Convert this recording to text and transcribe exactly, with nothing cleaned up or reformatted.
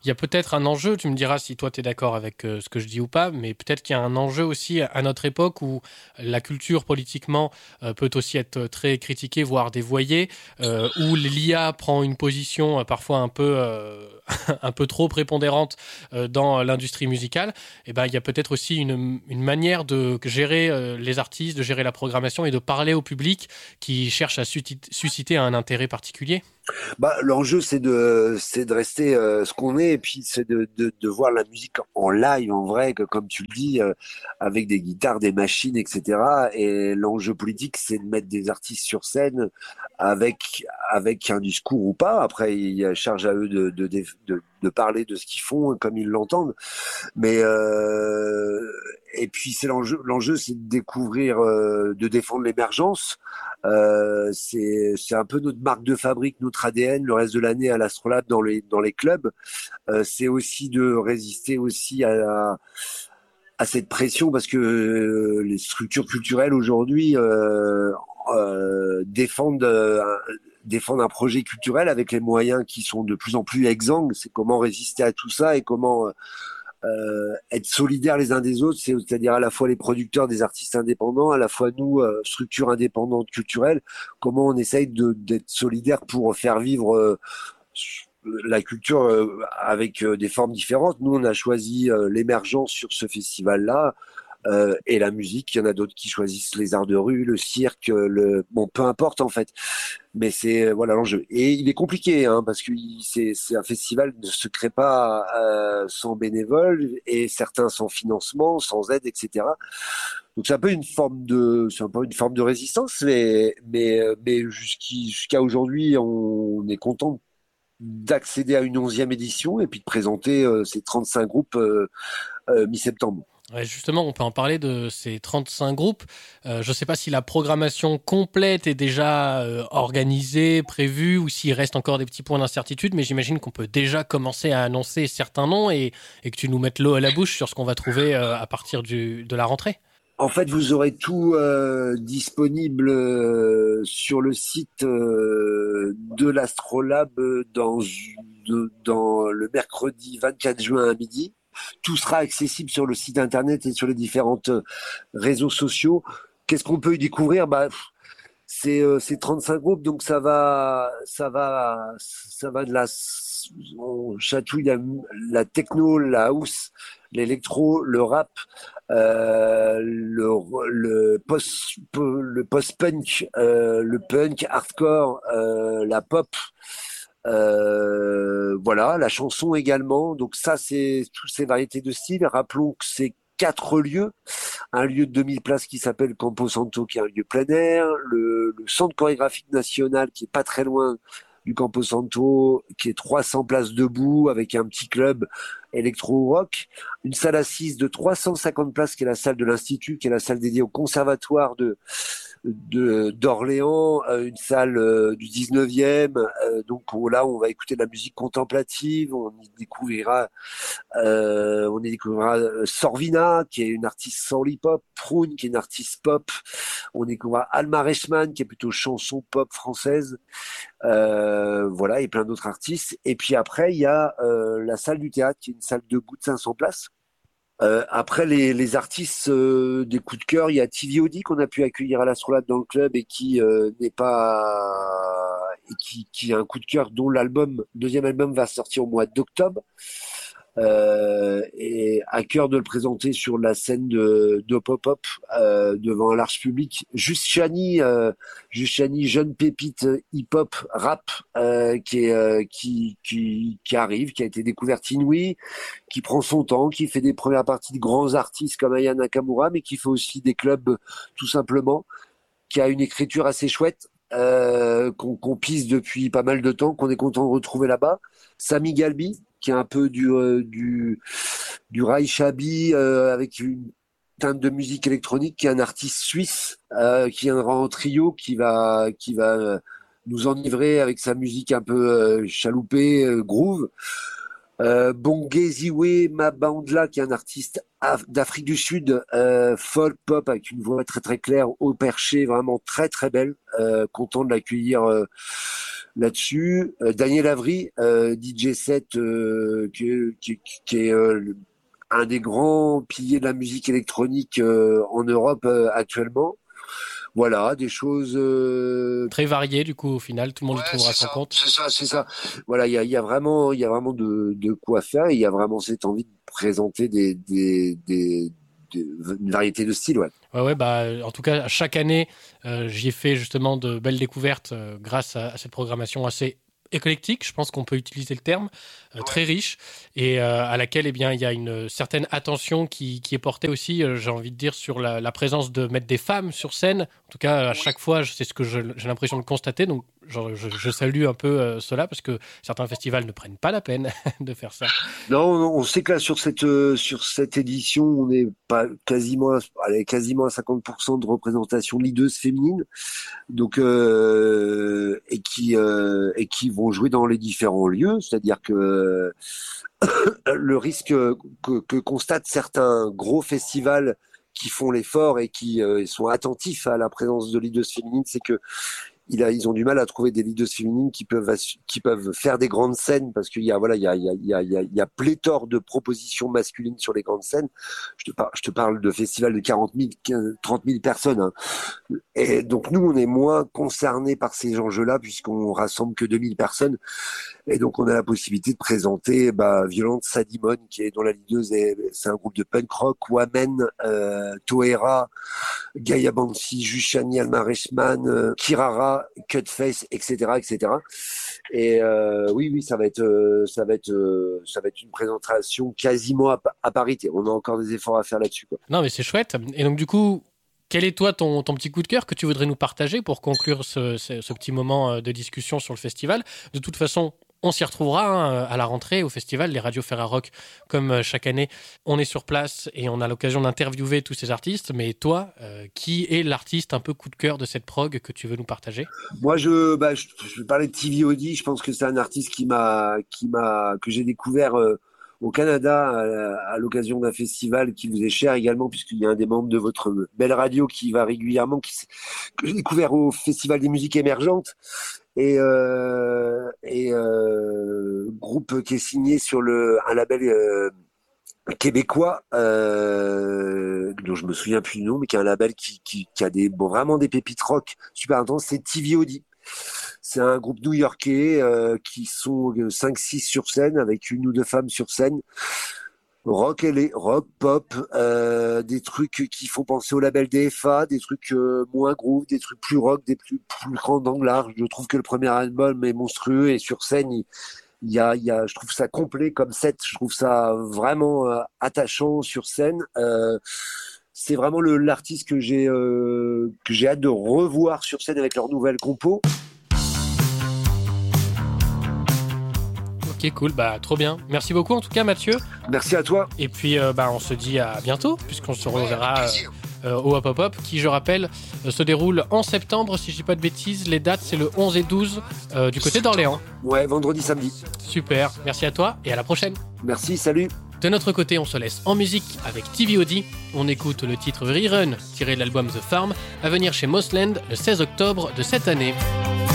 il y a peut-être un enjeu, tu me diras si toi tu es d'accord avec euh, ce que je dis ou pas, mais peut-être qu'il y a un enjeu aussi à notre époque où la culture politiquement euh, peut aussi être très critiquée, voire dévoyée, euh, où l'I A prend une position euh, parfois un peu, euh, un peu trop prépondérante euh, dans l'industrie musicale. Et ben, il y a peut-être aussi une, une manière de gérer euh, les artistes, de gérer la programmation et de parler au public qui cherche à susciter un intérêt particulier. Bah, l'enjeu, c'est de, c'est de rester euh, ce qu'on est, et puis c'est de, de, de voir la musique en live, en vrai, que, comme tu le dis, euh, avec des guitares, des machines, et cetera. Et l'enjeu politique, c'est de mettre des artistes sur scène avec, avec un discours ou pas. Après, il y a charge à eux de, de, de, de, de parler de ce qu'ils font comme ils l'entendent. Mais euh, et puis c'est l'enjeu. L'enjeu, c'est de découvrir, euh, de défendre l'émergence. Euh, c'est c'est un peu notre marque de fabrique, notre A D N. Le reste de l'année à l'Astrolabe dans les dans les clubs, euh, c'est aussi de résister aussi à à cette pression parce que euh, les structures culturelles aujourd'hui euh, euh, défendent euh, défendre un projet culturel avec les moyens qui sont de plus en plus exsangues. C'est comment résister à tout ça et comment euh, être solidaires les uns des autres, c'est, c'est-à-dire à la fois les producteurs des artistes indépendants, à la fois nous, euh, structures indépendantes culturelles, comment on essaye de, d'être solidaires pour faire vivre euh, la culture euh, avec euh, des formes différentes. Nous, on a choisi euh, l'émergence sur ce festival-là. Euh, et la musique, il y en a d'autres qui choisissent les arts de rue, le cirque, le bon, peu importe en fait. Mais c'est voilà l'enjeu. Et il est compliqué hein, parce que il- c'est c'est un festival ne se crée pas euh, sans bénévoles et certains sans financement, sans aide, et cetera. Donc c'est un peu une forme de c'est un peu une forme de résistance, mais mais mais jusqu'i- jusqu'à aujourd'hui, on, on est content d'accéder à une onzième édition et puis de présenter euh, ces trente-cinq groupes euh, euh, mi-septembre. Ouais, justement, on peut en parler de ces trente-cinq groupes. Euh, je ne sais pas si la programmation complète est déjà euh, organisée, prévue, ou s'il reste encore des petits points d'incertitude, mais j'imagine qu'on peut déjà commencer à annoncer certains noms et, et que tu nous mettes l'eau à la bouche sur ce qu'on va trouver euh, à partir du, de la rentrée. En fait, vous aurez tout euh, disponible euh, sur le site euh, de l'Astrolabe dans, de- dans le mercredi vingt-quatre juin à midi. Tout sera accessible sur le site internet et sur les différentes euh, réseaux sociaux. Qu'est-ce qu'on peut y découvrir? Bah, c'est euh, c'est trente-cinq groupes, donc ça va, ça va, ça va de la, on chatouille la, la techno, la house, l'électro, le rap, euh, le, le post, le post-punk, euh, le punk, hardcore, euh, la pop. Euh, voilà, la chanson également. Donc ça, c'est toutes ces variétés de styles. Rappelons que c'est quatre lieux. Un lieu de deux mille places qui s'appelle Campo Santo, qui est un lieu plein air. Le, le centre chorégraphique national, qui est pas très loin du Campo Santo, qui est trois cents places debout, avec un petit club électro-rock. Une salle assise de trois cent cinquante places, qui est la salle de l'Institut, qui est la salle dédiée au conservatoire de de d'Orléans, euh, une salle euh, du dix-neuvième. Euh, donc on- là, on va écouter de la musique contemplative. On y découvrira, euh, on y découvrira euh, Sorvina, qui est une artiste soul hip-hop, Prune, qui est une artiste pop. On découvrira Alma Reichmann, qui est plutôt chanson pop française. Euh, voilà, et plein d'autres artistes. Et puis après, il y a euh, la salle du théâtre, qui est une salle debout de cinq cents places. Euh, après les, les artistes euh, des coups de cœur, il y a T V O D qu'on a pu accueillir à l'Astrolabe dans le club et qui euh, n'est pas et qui, qui a un coup de cœur dont l'album, deuxième album va sortir au mois d'octobre. Euh, et à cœur de le présenter sur la scène de, de pop-up euh, devant un large public. Juste Chani, euh, Juste Chani, jeune pépite hip-hop rap euh, qui, est, euh, qui, qui, qui arrive, qui a été découverte inouïe, qui prend son temps, qui fait des premières parties de grands artistes comme Aya Nakamura, mais qui fait aussi des clubs tout simplement, qui a une écriture assez chouette. Euh, qu'on qu'on pisse depuis pas mal de temps, qu'on est content de retrouver là-bas. Sami Galbi, qui est un peu du euh, du du Rai Shabi euh, avec une teinte de musique électronique, qui est un artiste suisse euh, qui viendra en trio, qui va qui va euh, nous enivrer avec sa musique un peu euh, chaloupée, euh, groove. Euh, Bongeziwe Mabandla, qui est un artiste af- d'Afrique du Sud, euh, folk pop avec une voix très très claire, haut perché, vraiment très très belle. Euh, content de l'accueillir euh, là-dessus. Euh, Daniel Avery, euh, D J set, euh, qui, qui, qui est euh, un des grands piliers de la musique électronique euh, en Europe euh, actuellement. Voilà, des choses euh... très variées du coup au final, tout le monde ouais, y trouvera son ça, compte. C'est ça, c'est ça. Voilà, il y a, y a vraiment, il y a vraiment de, de quoi faire. Il y a vraiment cette envie de présenter des, des, des, des une variété de styles, ouais. Ouais, ouais, bah en tout cas chaque année, euh, j'y ai fait justement de belles découvertes euh, grâce à, à cette programmation assez éclectique, je pense qu'on peut utiliser le terme, euh, ouais. très riche, et euh, à laquelle eh bien, il y a une certaine attention qui, qui est portée aussi, euh, j'ai envie de dire, sur la, la présence de mettre des femmes sur scène. En tout cas, à chaque fois, c'est ce que je, j'ai l'impression de constater, donc genre, je, je salue un peu euh, cela, parce que certains festivals ne prennent pas la peine de faire ça. Non, non, on sait que là, sur cette, euh, sur cette édition, on est pas quasiment, à, allez, quasiment à cinquante pour cent de représentation leaduse féminine, donc euh, et qui euh, et qui vont jouer dans les différents lieux, c'est-à-dire que le risque que, que constatent certains gros festivals qui font l'effort et qui euh, sont attentifs à la présence de leaders féminines, c'est que il a, ils ont du mal à trouver des leaders féminines qui peuvent qui peuvent faire des grandes scènes, parce qu'il y a voilà il y a il y a il y a il y a, il y a pléthore de propositions masculines sur les grandes scènes. Je te parle je te parle de festivals de quarante mille, trente mille personnes, hein. Et donc nous on est moins concernés par ces enjeux-là puisqu'on rassemble que deux mille personnes, et donc on a la possibilité de présenter bah, Violente Sadimon qui est dont la leaduse est, c'est un groupe de punk rock, Wamen, euh, Toera, Gaia Bansi, Jushani Almareshman, euh, Kirara, Cutface, et cetera, et cetera. Et euh, oui, oui, ça va être, euh, ça va être, euh, ça va être une présentation quasiment à, à parité. On a encore des efforts à faire là-dessus, quoi. Non, mais c'est chouette. Et donc du coup, quel est toi ton, ton petit coup de cœur que tu voudrais nous partager pour conclure ce, ce, ce petit moment de discussion sur le festival? De toute façon, on s'y retrouvera hein, à la rentrée au festival, les radios Ferrarock, comme chaque année. On est sur place et on a l'occasion d'interviewer tous ces artistes. Mais toi, euh, qui est l'artiste un peu coup de cœur de cette prog que tu veux nous partager? Moi, je, bah, je, je vais parler de T V O D. Je pense que c'est un artiste qui m'a, qui m'a, que j'ai découvert euh, au Canada à, à l'occasion d'un festival qui vous est cher également, puisqu'il y a un des membres de votre belle radio qui va régulièrement, qui, que j'ai découvert au Festival des musiques émergentes. Et, euh, et euh, groupe qui est signé sur le un label euh, québécois euh, dont je me souviens plus du nom, mais qui a un label qui, qui, qui a des bon, vraiment des pépites rock super intenses. C'est T V O D. C'est un groupe new-yorkais euh, qui sont cinq six sur scène, avec une ou deux femmes sur scène. Rock, et rock, pop, euh, des trucs qui font penser au label D F A, des trucs euh, moins groove, des trucs plus rock, des plus, plus grands angles large. Je trouve que le premier album est monstrueux, et sur scène, il, il y a, il y a, je trouve ça complet comme set. Je trouve ça vraiment euh, attachant sur scène. Euh, c'est vraiment le, l'artiste que j'ai, euh, que j'ai hâte de revoir sur scène avec leur nouvelle compo. Ok, cool, bah trop bien. Merci beaucoup en tout cas, Mathieu. Merci à toi. Et puis euh, bah on se dit à bientôt, puisqu'on se reverra euh, euh, au Hop Hop Hop, qui je rappelle euh, se déroule en septembre, si je dis pas de bêtises. Les dates c'est le onze et douze euh, du côté d'Orléans. Ouais, vendredi, samedi. Super, merci à toi et à la prochaine. Merci, salut. De notre côté, on se laisse en musique avec T V O D. On écoute le titre Rerun, tiré de l'album The Farm, à venir chez Mossland le seize octobre de cette année.